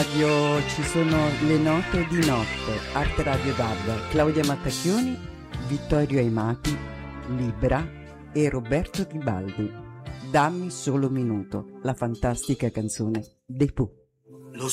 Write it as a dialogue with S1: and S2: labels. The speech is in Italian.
S1: Radio ci sono le note di notte, Arte Radio DAB, Claudia Mattacchioni, Vittorio Aimati, Libra e Roberto Tibaldi. Dammi solo un minuto, la fantastica canzone dei Pooh.